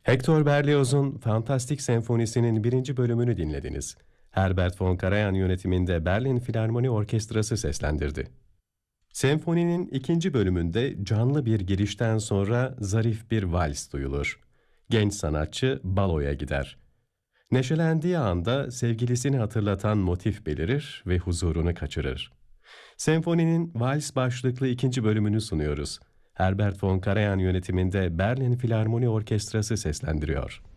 Hector Berlioz'un Fantastik Senfonisi'nin birinci bölümünü dinlediniz. Herbert von Karajan yönetiminde Berlin Filarmoni Orkestrası seslendirdi. Senfoninin ikinci bölümünde canlı bir girişten sonra zarif bir vals duyulur. Genç sanatçı baloya gider. Neşelendiği anda sevgilisini hatırlatan motif belirir ve huzurunu kaçırır. Senfoninin vals başlıklı ikinci bölümünü sunuyoruz. Herbert von Karajan yönetiminde Berlin Filarmoni Orkestrası seslendiriyor.